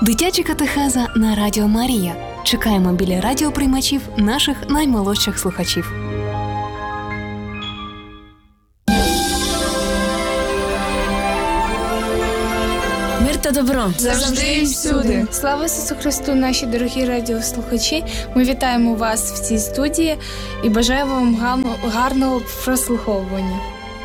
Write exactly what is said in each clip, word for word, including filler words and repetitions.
Дитяча катехеза на Радіо Марія. Чекаємо біля радіоприймачів наших наймолодших слухачів. Мир та добро. Завжди і всюди. Слава Ісусу Христу, наші дорогі радіослухачі. Ми вітаємо вас в цій студії і бажаємо вам гарного прослуховування.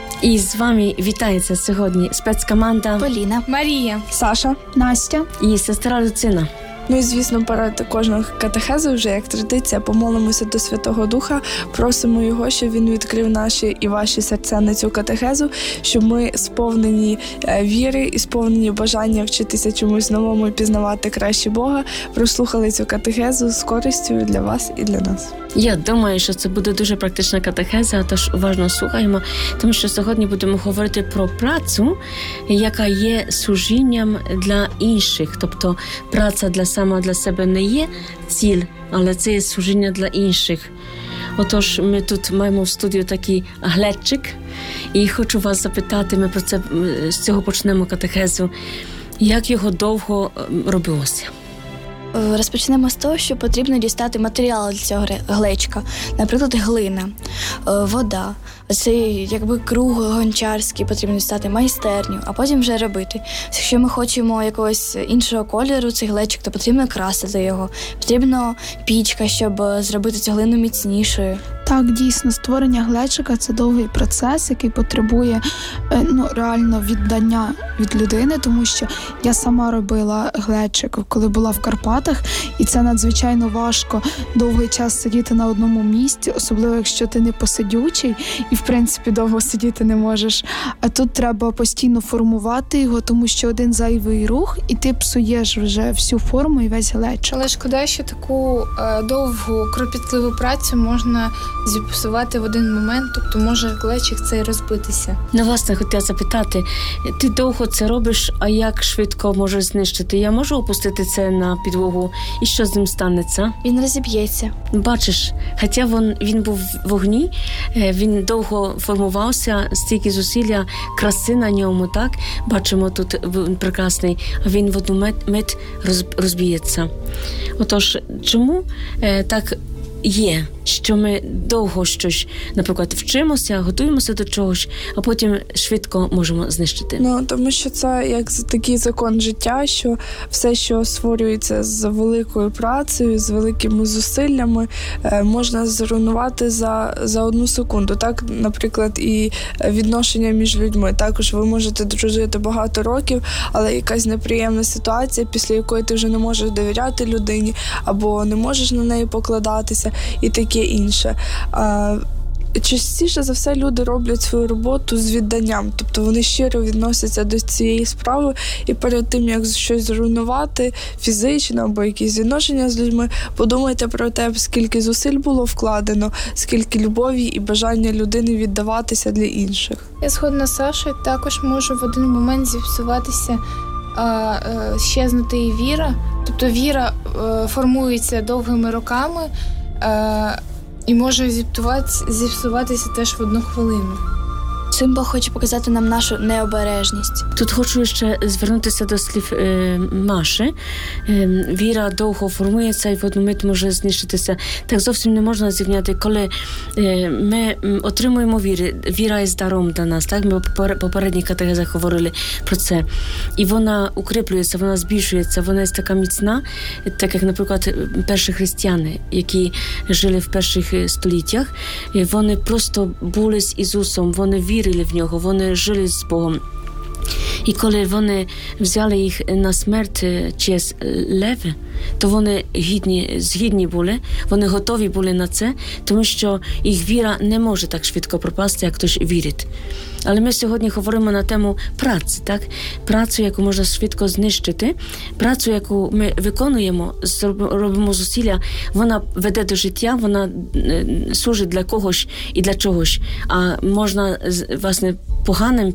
І з вами вітається сьогодні спецкоманда Поліна, Марія, Саша, Настя і сестра Люцина. Ну і, звісно, перед кожного катехезу, вже як традиція, помолимося до Святого Духа, просимо Його, щоб Він відкрив наші і ваші серця на цю катехезу, щоб ми сповнені віри і сповнені бажання вчитися чомусь новому і пізнавати краще Бога, прослухали цю катехезу з користю для вас і для нас. Я думаю, що це буде дуже практична катехеза, тож уважно слухаємо, тому що сьогодні будемо говорити про працю, яка є служінням для інших, тобто праця для сама для себе не є ціль, але це є служіння для інших. Отож, ми тут маємо в студію такий глечик, і хочу вас запитати, ми про це з цього почнемо катехезу, як його довго робилося? Розпочнемо з того, що потрібно дістати матеріали для цього глечка. Наприклад, глина, вода. Це якби круг гончарський, потрібно дістати майстерню, а потім вже робити. Якщо ми хочемо якогось іншого кольору цей глечик, то потрібно красити його. Потрібно пічка, щоб зробити цю глину міцнішою. Так, дійсно, створення глечика – це довгий процес, який потребує ну, реально віддання від людини, тому що я сама робила глечик, коли була в Карпатах, і це надзвичайно важко довгий час сидіти на одному місці, особливо якщо ти не посидючий і, в принципі, довго сидіти не можеш. А тут треба постійно формувати його, тому що один зайвий рух, і ти псуєш вже всю форму і весь глечик. Але шкода, що таку е, довгу, кропітливу працю можна зіпсувати в один момент, тобто може глечик цей розбитися. На власне, хотіла запитати, ти довго це робиш, а як швидко можеш знищити? Я можу опустити це на підлогу, і що з ним станеться? Він розіб'ється. Бачиш, хоча він, він був в вогні, він довго формувався, стільки зусилля, краси на ньому, так? Бачимо, тут він прекрасний, а він в одну мить розб'ється. Отож, чому е, так є, що ми довго щось, наприклад, вчимося, готуємося до чогось, а потім швидко можемо знищити? Ну, тому що це як такий закон життя, що все, що створюється з великою працею, з великими зусиллями, можна зруйнувати за, за одну секунду. Так, наприклад, і відношення між людьми. Також ви можете дружити багато років, але якась неприємна ситуація, після якої ти вже не можеш довіряти людині, або не можеш на неї покладатися, і таке інше. А, частіше за все люди роблять свою роботу з відданням, тобто вони щиро відносяться до цієї справи, і перед тим, як щось зруйнувати фізично або якісь відношення з людьми, подумайте про те, скільки зусиль було вкладено, скільки любові і бажання людини віддаватися для інших. Я згодна з Сашою, також може в один момент зіпсуватися, а, а, щезнути і віра. Тобто віра а, формується довгими роками, Е, і може зіпсуватися теж в одну хвилину. Цим Бог хоче показати нам нашу необережність. Тут хочу ще звернутися до слів е, Маші. Е, віра довго формується і в одну мить може знищитися. Так зовсім не можна зрівняти, коли е, ми отримуємо віру. Віра є даром для нас. Так? Ми в попередніх катехезах говорили про це. І вона укріплюється, вона збільшується, вона є така міцна, так як, наприклад, перші християни, які жили в перших століттях, вони просто були з Ісусом, вони вірили в нього, вони жили з Богом. І коли вони взяли їх на смерть через леви, то вони гідні, згідні були, вони готові були на це, тому що їх віра не може так швидко пропасти, як хтось вірить. Але ми сьогодні говоримо на тему праці, так? Працю, яку можна швидко знищити, працю, яку ми виконуємо, робимо зусилля, вона веде до життя, вона служить для когось і для чогось, а можна, власне, поганим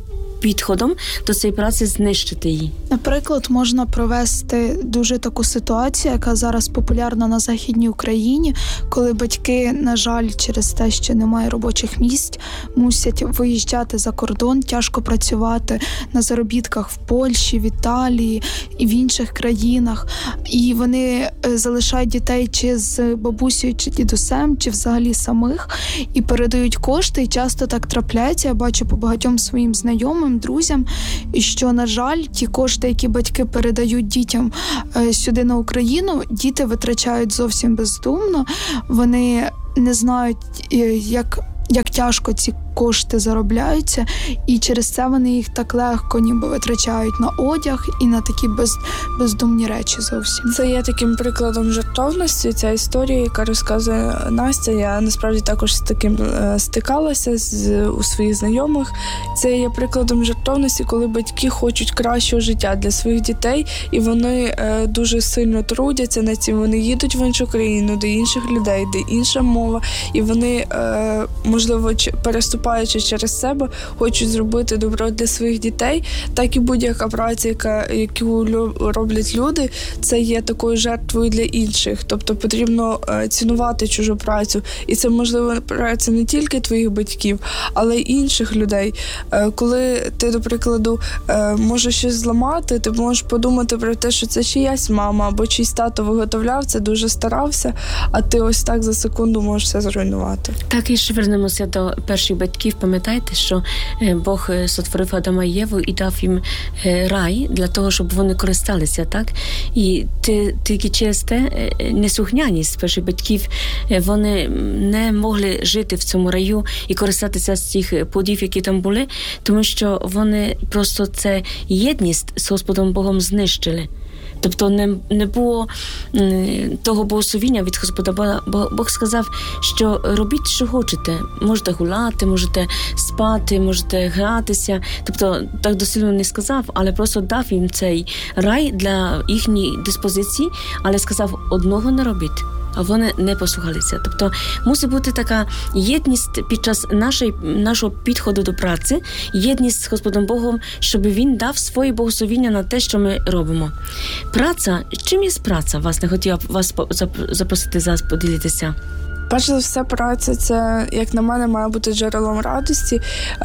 підходом до цієї праці знищити її. Наприклад, можна провести дуже таку ситуацію, яка зараз популярна на Західній Україні, коли батьки, на жаль, через те, що немає робочих місць, мусять виїжджати за кордон, тяжко працювати на заробітках в Польщі, в Італії і в інших країнах. І вони залишають дітей чи з бабусею, чи дідусем, чи взагалі самих, і передають кошти, і часто так трапляється. Я бачу по багатьом своїм знайомим, друзям, і що, на жаль, ті кошти, які батьки передають дітям е, сюди на Україну, діти витрачають зовсім бездумно. Вони не знають, е, як, як тяжко ці кошти заробляються, і через це вони їх так легко ніби витрачають на одяг і на такі без, бездумні речі зовсім. Це є таким прикладом жертовності. Ця історія, яка розказує Настя, я насправді також з таким е, стикалася з, у своїх знайомих. Це є прикладом жертовності, коли батьки хочуть кращого життя для своїх дітей, і вони е, дуже сильно трудяться над цим. Вони їдуть в іншу країну, до інших людей, де інша мова, і вони, е, можливо, переступають через себе, хочуть зробити добро для своїх дітей, так і будь-яка праця, яка, яку роблять люди, це є такою жертвою для інших. Тобто потрібно е, цінувати чужу працю. І це, можливо, праця не тільки твоїх батьків, але й інших людей. Е, коли ти, до прикладу, е, можеш щось зламати, ти можеш подумати про те, що це чиясь мама або чийсь тато виготовляв, це дуже старався, а ти ось так за секунду можеш все зруйнувати. Так, і ще вернемося до перших батьків. Пам'ятаєте, що Бог сотворив Адама і Єву і дав їм рай для того, щоб вони користалися, так? І тільки через те неслухняність перших батьків, вони не могли жити в цьому раю і користатися з цих плодів, які там були, тому що вони просто це єдність з Господом Богом знищили. Тобто не, не було того благословіння від Господа Бога, бо Бог сказав, що робіть, що хочете. Можете гуляти, можете спати, можете гратися. Тобто так дослівно не сказав, але просто дав їм цей рай для їхньої диспозиції, але сказав, одного не робіть. А вони не послухалися. Тобто мусить бути така єдність під час нашої, нашого підходу до праці, єдність з Господом Богом, щоб Він дав своє благословіння на те, що ми робимо. Праця, чим є праця? Вас не хотіла вас запросити зараз поділитися. Перш за все, праця – це, як на мене, має бути джерелом радості.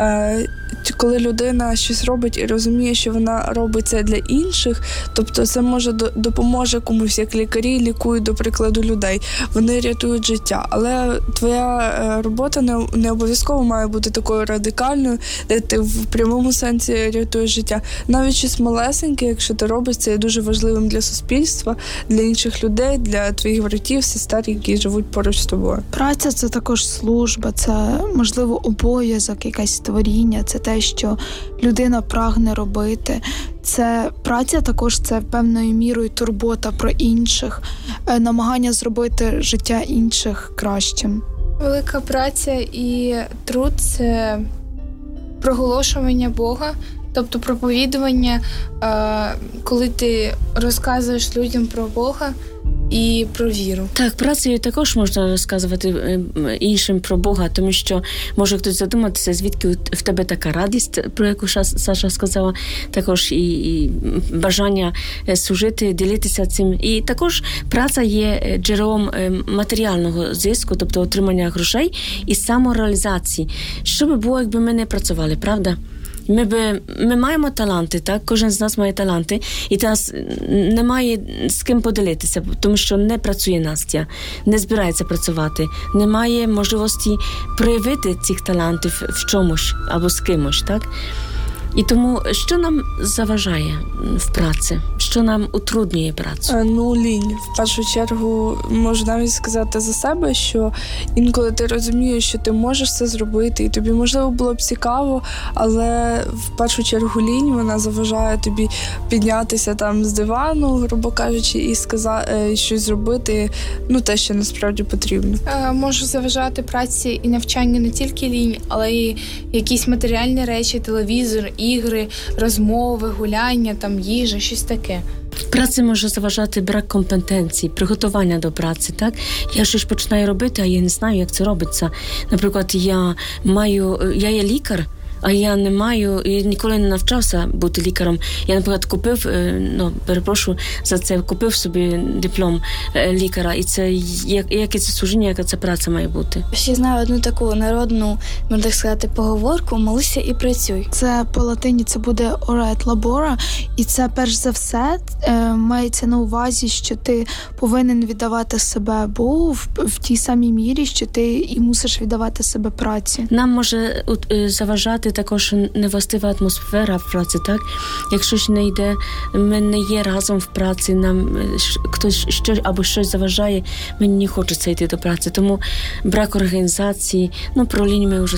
Коли людина щось робить і розуміє, що вона робить це для інших, тобто це може допоможе комусь, як лікарі лікують, до прикладу, людей. Вони рятують життя. Але твоя робота не, не обов'язково має бути такою радикальною, де ти в прямому сенсі рятуєш життя. Навіть щось малесеньке, якщо ти робиш, це є дуже важливим для суспільства, для інших людей, для твоїх братів, сестер, які живуть поруч з тобою. Праця – це також служба, це, можливо, обов'язок, якесь творіння, це те, що людина прагне робити. Це праця також, це певною мірою турбота про інших, намагання зробити життя інших кращим. Велика праця і труд – це проголошування Бога, тобто проповідування, коли ти розказуєш людям про Бога і про віру. Так, працею також можна розказувати іншим про Бога, тому що може хтось задуматися, звідки в тебе така радість, про яку Саша сказала, також і, і бажання служити, ділитися цим. І також праця є джерелом матеріального зиску, тобто отримання грошей і самореалізації. Що би було, якби ми не працювали, правда? Ми, би, ми маємо таланти, так? Кожен з нас має таланти, і нас немає з ким поділитися, тому що не працює Настя, не збирається працювати, немає можливості проявити цих талантів в чомусь або з кимось, так? І тому, що нам заважає в праці? Що нам утруднює працю? Ну, лінь. В першу чергу, можу навіть сказати за себе, що інколи ти розумієш, що ти можеш це зробити, і тобі, можливо, було б цікаво, але в першу чергу лінь, вона заважає тобі піднятися там з дивану, грубо кажучи, і сказати, щось зробити, ну, те, що насправді потрібно. Може заважати праці і навчання не тільки лінь, але й якісь матеріальні речі, телевізор, ігри, розмови, гуляння, там їжа, щось таке. Праці може заважати брак компетенції, приготування до праці, так? Я щось починаю робити, а я не знаю, як це робиться. Наприклад, я маю, я є лікар, а я не маю, і ніколи не навчався бути лікарем. Я, наприклад, купив, ну, перепрошую за це, купив собі диплом лікаря, і це, як, яке це служіння, яка це праця має бути. Ще знаю одну таку народну, можна так сказати, поговорку «молися і працюй». Це по латині це буде «ора et labora», і це перш за все е, мається на увазі, що ти повинен віддавати себе Богу в, в тій самій мірі, що ти і мусиш віддавати себе праці. Нам може заважати також невластива атмосфера в праці, так? Якщо ж не йде, ми не є разом в праці, нам хтось щось або щось заважає, мені не хочеться йти до праці. Тому брак організації, ну про лінь ми вже